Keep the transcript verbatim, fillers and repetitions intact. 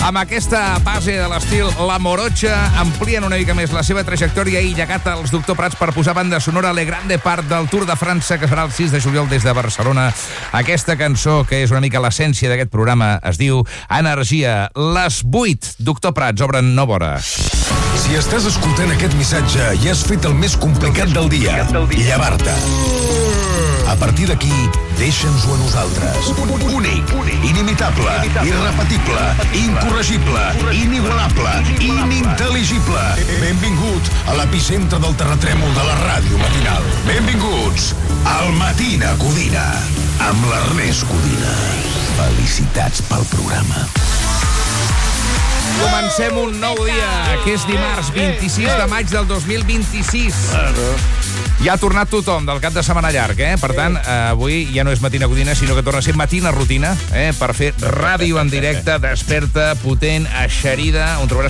Amb aquesta base de l'estil La Morocha amplien una mica més la seva trajectòria i llegat als Doctor Prats per posar banda sonora a la grande part del Tour de França que serà el sis de juliol des de Barcelona. Aquesta cançó, que és una mica l'essència d'aquest programa, es diu Energia. Les vuit Doctor Prats obren nova hora. Si estàs escoltant aquest missatge i has fet el més complicat del dia, llevar-te. A partir d'aquí, deixa'ns-ho a nosaltres. Únic, inimitable, irrepetible, incorregible, inigualable, inintel·ligible. Benvingut a l'epicentre del terratrèmol de la ràdio matinal. Benvinguts al Matina Codina, amb l'Ernest Codina. Felicitats pel programa. Comencem un nou dia, que és dimarts vint-i-sis de maig del dos mil vint-i-sis. Ja ha tornat tothom del cap de setmana llarg, eh? Per tant, eh, avui ja no és Matina Codina, sinó que torna a ser Matina Rutina, eh? Per fer ràdio en directe, desperta, potent, eixerida, on trobaràs